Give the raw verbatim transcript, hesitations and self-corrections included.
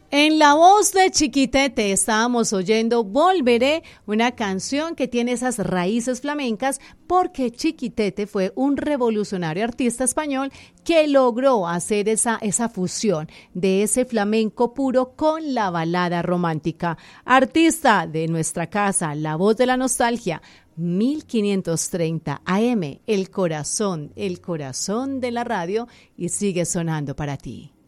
En la voz de Chiquitete estábamos oyendo Volveré, una canción que tiene esas raíces flamencas porque Chiquitete fue un revolucionario artista español que logró hacer esa, esa fusión de ese flamenco puro con la balada romántica. Artista de nuestra casa, La Voz de la Nostalgia, mil quinientos treinta A M, el corazón, el corazón de la radio y sigue sonando para ti.